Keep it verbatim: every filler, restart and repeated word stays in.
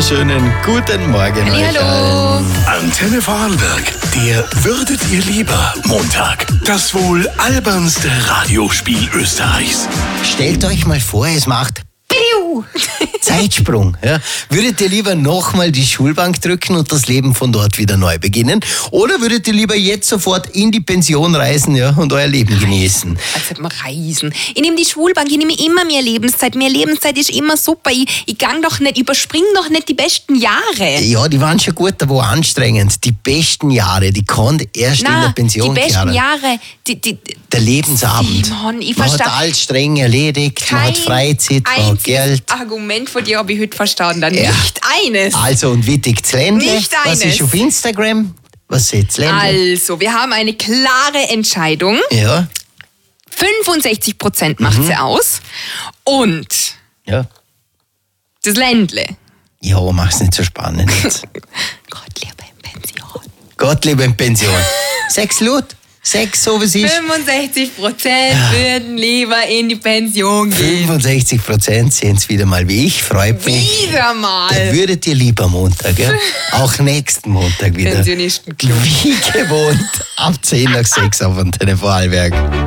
wunderschönen guten Morgen. Hallo. Antenne Vorarlberg, der Würdet ihr lieber Montag. Das wohl albernste Radiospiel Österreichs. Stellt euch mal vor, es macht Piu! Zeitsprung. Ja. Würdet ihr lieber nochmal die Schulbank drücken und das Leben von dort wieder neu beginnen? Oder würdet ihr lieber jetzt sofort in die Pension reisen, ja, und euer Leben genießen? Also mal reisen. Ich nehme die Schulbank, ich nehme immer mehr Lebenszeit. Mehr Lebenszeit ist immer super. Ich, ich gang doch nicht, überspring doch nicht die besten Jahre. Ja, die waren schon gut, aber anstrengend. Die besten Jahre, die konnte erst Nein, in der Pension die besten kehren. Jahre, die, die, Der Lebensabend. Simon, ich man hat verstehe- alles streng erledigt, man hat Freizeit, man hat einziges Geld. Argument von dir habe ich heute verstanden. Ja. Nicht eines. Also, und wie tickt's Ländle? Nicht Was eines. ist auf Instagram? Was seht's Ländle? Also, wir haben eine klare Entscheidung. Ja, fünfundsechzig Prozent macht sie aus. Und ja. das Ländle. Ja, mach's nicht so spannend jetzt. Gott, lieber in Pension. Gott liebe in Pension. Sechs Lot. Sechs, so wie es ist. fünfundsechzig Prozent würden lieber in die Pension gehen. fünfundsechzig Prozent sehen es wieder mal wie ich. Freut mich. Wieder Da mal. würdet ihr lieber Montag, ja? Auch nächsten Montag wieder. Pensionistenclub. Wie gewohnt, ab zehn nach sechs auf Antenne Vorarlberg.